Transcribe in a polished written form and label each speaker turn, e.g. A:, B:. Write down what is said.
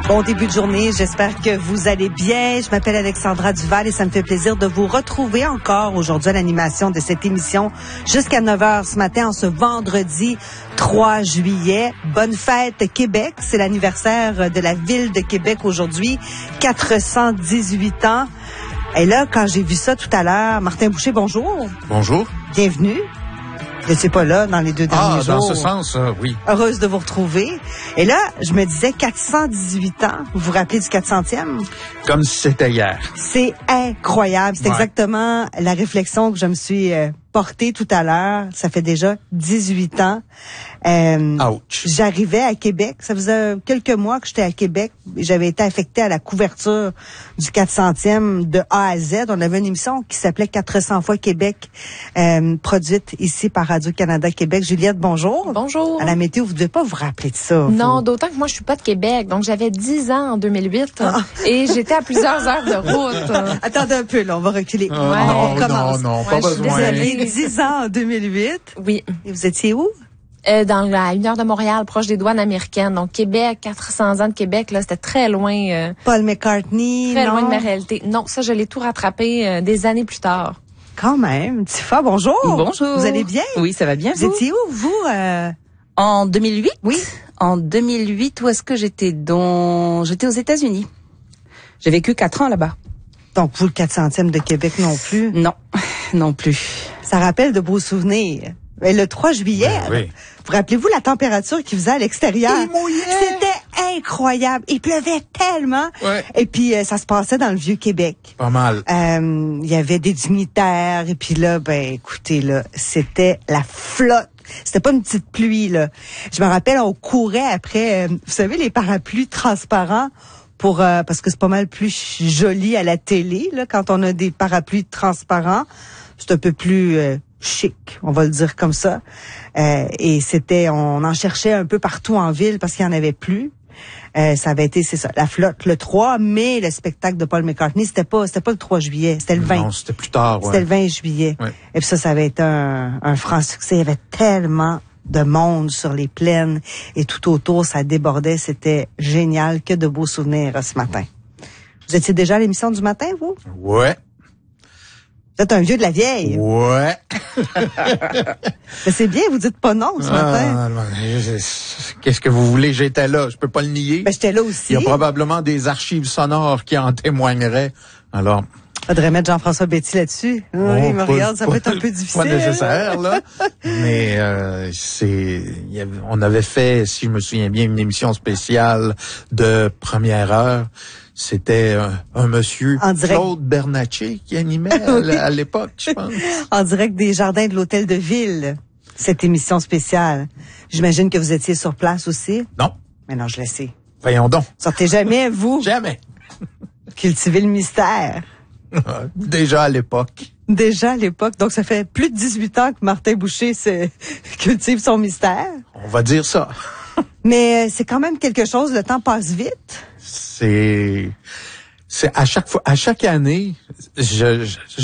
A: Bon début de journée, j'espère que vous allez bien. Je m'appelle Alexandra Duval et ça me fait plaisir de vous retrouver encore aujourd'hui à l'animation de cette émission jusqu'à 9h ce matin en ce vendredi 3 juillet. Bonne fête Québec, c'est l'anniversaire de la ville de Québec aujourd'hui, 418 ans. Et là, quand j'ai vu ça tout à l'heure, Martin Boucher, bonjour.
B: Bonjour.
A: Bienvenue. Vous n'étiez pas là dans les 2 derniers jours.
B: Ah, dans ce sens, oui.
A: Heureuse de vous retrouver. Et là, je me disais 418 ans. Vous vous rappelez du 400e?
B: Comme si c'était hier.
A: C'est incroyable. C'est exactement la réflexion que je me suis portée tout à l'heure. Ça fait déjà 18 ans.
B: Ouch.
A: J'arrivais à Québec. Ça faisait quelques mois que j'étais à Québec. J'avais été affectée à la couverture du 400e de A à Z. On avait une émission qui s'appelait 400 fois Québec, produite ici par Radio-Canada Québec. Juliette, bonjour.
C: Bonjour.
A: À la météo, vous ne devez pas vous rappeler de ça.
C: Non, d'autant que moi, je suis pas de Québec. Donc, j'avais 10 ans en 2008 et j'étais à plusieurs heures de route.
A: Attendez un peu, là, on va reculer.
B: On commence. Non, pas besoin.
A: Vous avez 10 ans en 2008.
C: Oui.
A: Et vous étiez où?
C: Dans la 1 heure de Montréal, proche des douanes américaines. Donc, Québec, 400 ans de Québec, là, c'était très loin.
A: Paul McCartney,
C: très
A: non?
C: loin de ma réalité. Non, ça, je l'ai tout rattrapé des années plus tard.
A: Quand même. Tifa, bonjour.
D: Bonjour.
A: Vous allez bien?
D: Oui, ça va bien.
A: Vous étiez où, vous?
D: En 2008?
A: Oui.
D: En 2008, où est-ce que j'étais? J'étais aux États-Unis. J'ai vécu 4 ans là-bas.
A: Donc, vous, le 400e de Québec non plus?
D: Non, non plus.
A: Ça rappelle de beaux souvenirs. Mais le 3 juillet,
B: oui.
A: Vous rappelez-vous la température qu'il faisait à l'extérieur?
B: Il mouillait.
A: C'était incroyable. Il pleuvait tellement.
B: Ouais.
A: Et puis, ça se passait dans le Vieux-Québec.
B: Pas mal.
A: Il y avait des dignitaires. Et puis là, écoutez, là, c'était la flotte. C'était pas une petite pluie, là. Je me rappelle, on courait après, vous savez, les parapluies transparents parce que c'est pas mal plus joli à la télé, là, quand on a des parapluies transparents. C'est un peu plus chic, on va le dire comme ça. Et on en cherchait un peu partout en ville parce qu'il y en avait plus. Ça avait été, c'est ça, la flotte le 3, mais le spectacle de Paul McCartney, c'était pas le 3 juillet, c'était le 20.
B: Non, c'était plus tard, ouais.
A: C'était le 20 juillet.
B: Ouais.
A: Et puis ça avait été un franc succès. Il y avait tellement de monde sur les plaines et tout autour, ça débordait. C'était génial. Que de beaux souvenirs ce matin. Vous étiez déjà à l'émission du matin, vous?
B: Ouais.
A: Vous êtes un vieux de la vieille.
B: Ouais.
A: Mais c'est bien, vous dites pas non ce matin.
B: Qu'est-ce que vous voulez? J'étais là. Je peux pas le nier.
A: J'étais là aussi.
B: Il y a probablement des archives sonores qui en témoigneraient. Alors.
A: Faudrait mettre Jean-François Betty là-dessus. Oui, il me regarde, ça peut être un peu difficile.
B: Pas nécessaire, là. Mais on avait fait, si je me souviens bien, une émission spéciale de première heure. C'était un monsieur, Claude Bernatchez, qui animait
A: oui.
B: à l'époque, je pense.
A: En direct des jardins de l'Hôtel de Ville, cette émission spéciale. J'imagine que vous étiez sur place aussi.
B: Non.
A: Mais non, je le sais.
B: Voyons donc.
A: Sortez jamais, vous.
B: Jamais.
A: Cultivez le mystère.
B: Déjà à l'époque.
A: Déjà à l'époque. Donc, ça fait plus de 18 ans que Martin Boucher cultive son mystère.
B: On va dire ça.
A: Mais c'est quand même quelque chose, le temps passe vite.
B: C'est à chaque fois, à chaque année,